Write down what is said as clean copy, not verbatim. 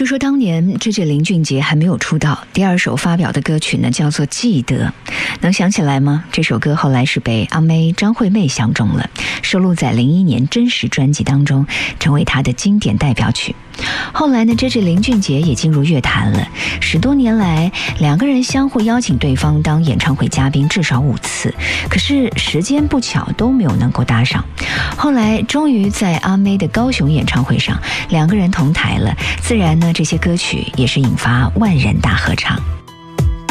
据说当年这届林俊杰还没有出道，第二首发表的歌曲呢叫做《记得》，能想起来吗？这首歌后来是被阿妹张惠妹相中了，收录在01年真实专辑当中，成为她的经典代表曲。后来呢，这届林俊杰也进入乐坛了，10多年来，两个人相互邀请对方当演唱会嘉宾至少5次，可是时间不巧都没有能够搭上。后来终于在阿妹的高雄演唱会上，两个人同台了，自然呢，这些歌曲也是引发万人大合唱。